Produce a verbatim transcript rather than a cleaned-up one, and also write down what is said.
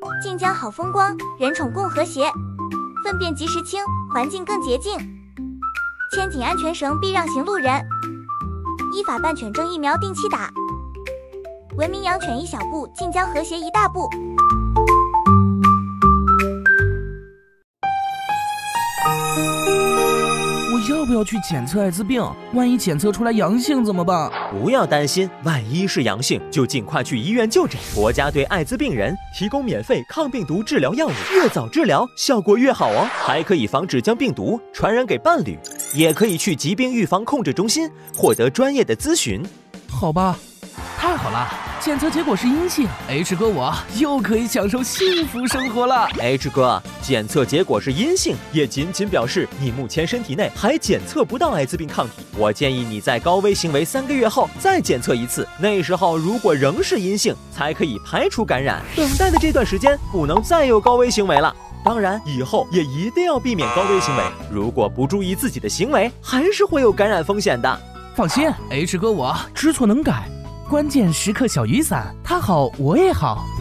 晋江好风光，人宠共和谐，粪便及时清，环境更洁净。牵紧安全绳，避让行路人。依法办犬证疫苗定期打。文明养犬一小步，晋江和谐一大步。 我要不要去检测艾滋病？万一检测出来阳性怎么办？ 不要担心，万一是阳性，就尽快去医院就诊。国家对艾滋病人提供免费抗病毒治疗药物，越早治疗效果越好哦。还可以防止将病毒传染给伴侣，也可以去疾病预防控制中心获得专业的咨询。 好吧，太好了！检测结果是阴性 ，H 哥我又可以享受幸福生活了。 H 哥，检测结果是阴性，也仅仅表示你目前身体内还检测不到艾滋病抗体。我建议你在高危行为三个月后再检测一次，那时候如果仍是阴性，才可以排除感染。等待的这段时间不能再有高危行为了。当然，以后也一定要避免高危行为。如果不注意自己的行为，还是会有感染风险的。 放心 ，H 哥我知错能改。关键时刻小雨伞，他好我也好。